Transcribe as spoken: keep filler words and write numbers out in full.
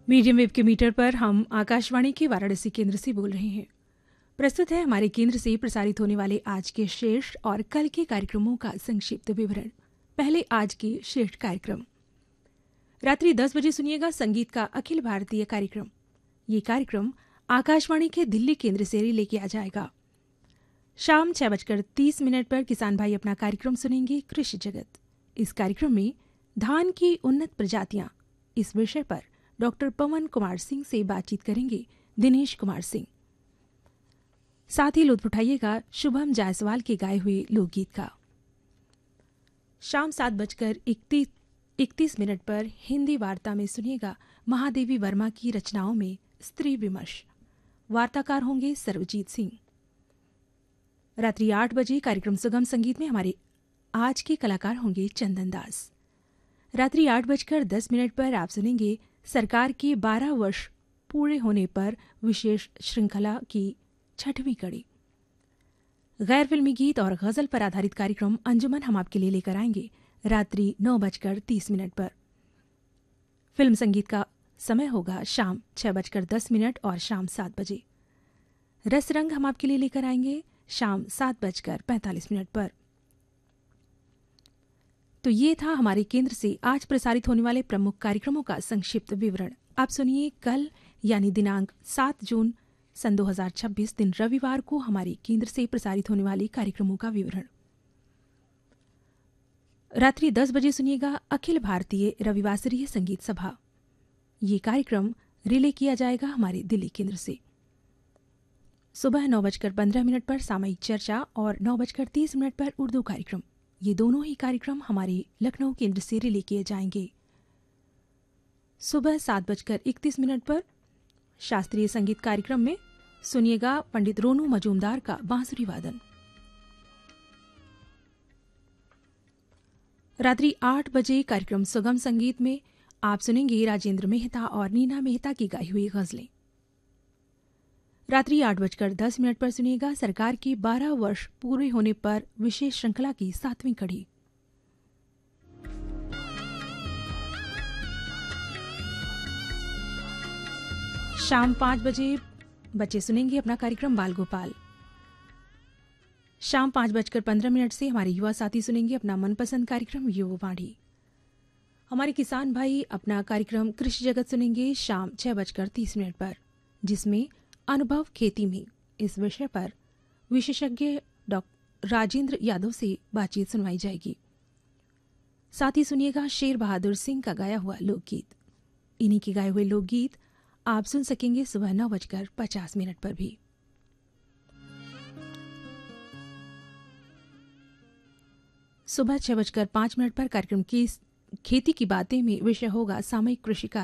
Medium wave के metre पर हम आकाशवाणी के वाराणसी केंद्र से बोल रहे हैं। प्रस्तुत है हमारे केंद्र से प्रसारित होने वाले आज के शेष और कल के कार्यक्रमों का संक्षिप्त विवरण। पहले आज के शेष कार्यक्रम। रात्रि दस बजे सुनिएगा संगीत का अखिल भारतीय कार्यक्रम। ये कार्यक्रम आकाशवाणी के दिल्ली केंद्र से रिले किया जाएगा। शाम छह बजकर तीस मिनट पर किसान भाई अपना कार्यक्रम सुनेंगे कृषि जगत। इस कार्यक्रम में धान की उन्नत प्रजातियां इस विषय पर डॉक्टर पवन कुमार सिंह से बातचीत करेंगे दिनेश कुमार सिंह। साथ ही लुत्फ उठाइएगा शुभम जायसवाल के गाए हुए लोकगीत का। शाम सात बजकर इकतीस मिनट पर हिंदी वार्ता में सुनिएगा महादेवी वर्मा की रचनाओं में स्त्री विमर्श। वार्ताकार होंगे सर्वजीत सिंह। रात्रि आठ बजे कार्यक्रम सुगम संगीत में हमारे आज के कलाकार होंगे चंदन दास। रात्रि आठ बजकर दस मिनट पर आप सुनेंगे सरकार के बारह वर्ष पूरे होने पर विशेष श्रृंखला की छठवीं कड़ी। गैर फिल्मी गीत और गजल पर आधारित कार्यक्रम अंजुमन हम आपके लिए लेकर आएंगे रात्रि नौ बजकर तीस मिनट पर। फिल्म संगीत का समय होगा शाम छह बजकर दस मिनट और शाम सात बजे। रसरंग हम आपके लिए लेकर आएंगे शाम सात बजकर पैंतालीस मिनट पर। तो ये था हमारे केंद्र से आज प्रसारित होने वाले प्रमुख कार्यक्रमों का संक्षिप्त विवरण। आप सुनिए कल यानी दिनांक सात जून सन दो हज़ार छब्बीस दिन रविवार को हमारे केंद्र से प्रसारित होने वाले कार्यक्रमों का विवरण। रात्रि दस बजे सुनिएगा अखिल भारतीय रविवासरीय संगीत सभा। ये कार्यक्रम रिले किया जाएगा हमारे दिल्ली केंद्र से। सुबह नौ बजकर पंद्रह मिनट पर सामयिक चर्चा और नौ बजकर तीस मिनट पर उर्दू कार्यक्रम। ये दोनों ही कार्यक्रम हमारे लखनऊ केंद्र से रिले किए जाएंगे। सुबह सात बजकर इकतीस मिनट पर शास्त्रीय संगीत कार्यक्रम में सुनिएगा पंडित रोनू मजूमदार का बांसुरी वादन। रात्रि आठ बजे कार्यक्रम सुगम संगीत में आप सुनेंगे राजेंद्र मेहता और नीना मेहता की गाई हुई गजलें। रात्रि आठ बजकर दस मिनट पर सुनिएगा सरकार के बारह वर्ष पूरे होने पर विशेष श्रृंखला की सातवीं कड़ी। शाम पांच बजे बच्चे सुनेंगे अपना कार्यक्रम बाल गोपाल। शाम पांच बजकर पंद्रह मिनट से हमारे युवा साथी सुनेंगे अपना मनपसंद कार्यक्रम युववाणी। हमारे किसान भाई अपना कार्यक्रम कृषि जगत सुनेंगे शाम छह बजकर तीस मिनट पर, जिसमें अनुभव खेती में इस विषय पर विशेषज्ञ डॉक्टर राजेंद्र यादव से बातचीत सुनवाई जाएगी। साथ ही सुनिएगा शेर बहादुर सिंह का गाया हुआ लोकगीत। इन्हीं के गाए हुए लोकगीत आप सुन सकेंगे सुबह नौ बजकर पचास मिनट पर भी। सुबह छह बजकर पांच मिनट पर कार्यक्रम की खेती की बातें में विषय होगा सामयिक कृषि